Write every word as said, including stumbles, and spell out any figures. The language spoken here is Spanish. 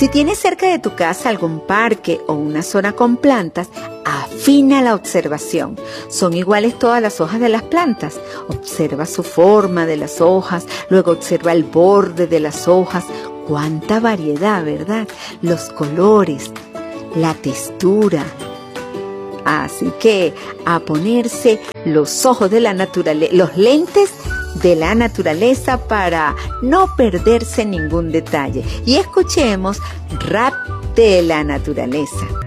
Si tienes cerca de tu casa algún parque o una zona con plantas, afina la observación. ¿Son iguales todas las hojas de las plantas? Observa su forma de las hojas, luego observa el borde de las hojas. ¡Cuánta variedad!, ¿verdad? Los colores, la textura. Así que a ponerse los ojos de la naturaleza, los lentes de la naturaleza para no perderse ningún detalle. Y escuchemos Rap de la Naturaleza.